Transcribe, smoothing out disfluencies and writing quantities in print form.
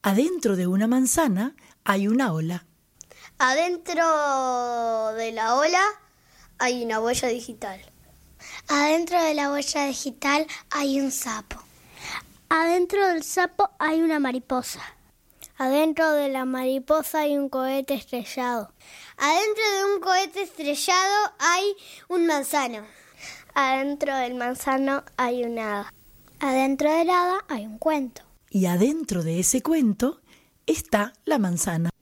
Adentro de una manzana hay una ola. Adentro de la ola hay una huella digital. Adentro de la huella digital hay un sapo. Adentro del sapo hay una mariposa. Adentro de la mariposa hay un cohete estrellado. Adentro de un cohete estrellado hay un manzano. Adentro del manzano hay un hada. Adentro del hada hay un cuento. Y adentro de ese cuento está la manzana.